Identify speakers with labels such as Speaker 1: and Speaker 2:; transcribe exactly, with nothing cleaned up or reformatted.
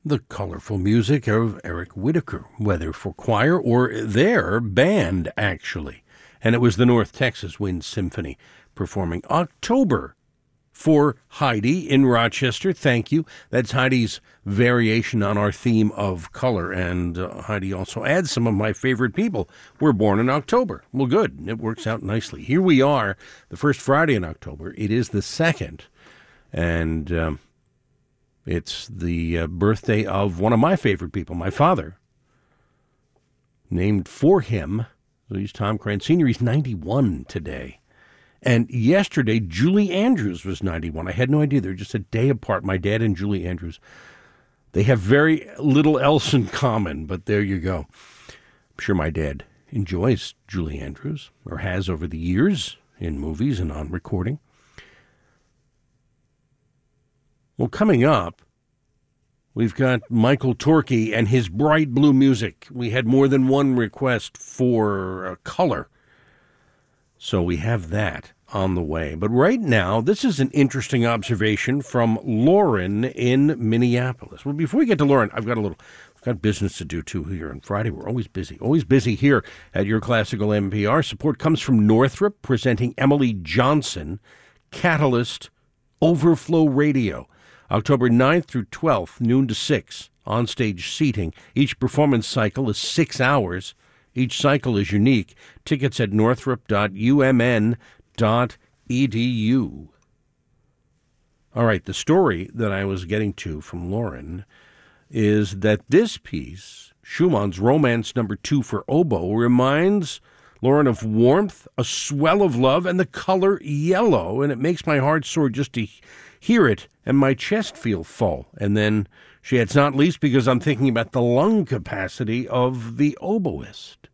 Speaker 1: The colorful music of Eric Whitacre, whether for choir or their band, actually. And it was the North Texas Wind Symphony performing October for Heidi in Rochester. Thank you. That's Heidi's variation on our theme of color. And uh, Heidi also adds some of my favorite people were born in October. Well, good. It works out nicely. Here we are, the first Friday in October. It is the second. And um, it's the uh, birthday of one of my favorite people, my father. Named for him. So he's Tom Crane Senior He's ninety-one today. And yesterday, Julie Andrews was ninety-one. I had no idea. They're just a day apart. My dad and Julie Andrews. They have very little else in common, but there you go. I'm sure my dad enjoys Julie Andrews, or has over the years, in movies and on recording. Well, coming up, we've got Michael Torke and his bright blue music. We had more than one request for uh, color. So we have that on the way. But right now, this is an interesting observation from Lauren in Minneapolis. Well, before we get to Lauren, I've got a little, I've got business to do too here on Friday. We're always busy, always busy here at Your Classical N P R. Support comes from Northrop, presenting Emily Johnson, Catalyst Overflow Radio. October ninth through twelfth, noon to six, on-stage seating. Each performance cycle is six hours. Each cycle is unique. Tickets at northrop dot u m n dot e d u. All right, the story that I was getting to from Lauren is that this piece, Schumann's Romance Number Two for Oboe, reminds Lauren of warmth, a swell of love, and the color yellow, and it makes my heart soar just to hear it, and my chest feel full. And then she adds, not least because I'm thinking about the lung capacity of the oboist.